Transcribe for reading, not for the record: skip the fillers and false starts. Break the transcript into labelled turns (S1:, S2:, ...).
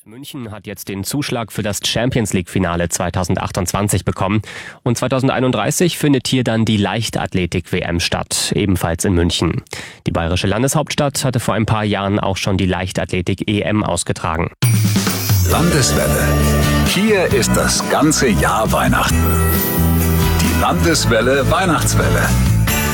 S1: München hat jetzt den Zuschlag für das Champions-League-Finale 2028 bekommen. Und 2031 findet hier dann die Leichtathletik-WM statt, ebenfalls in München. Die bayerische Landeshauptstadt hatte vor ein paar Jahren auch schon die Leichtathletik-EM ausgetragen.
S2: Landeswelle. Hier ist das ganze Jahr Weihnachten. Die Landeswelle Weihnachtswelle.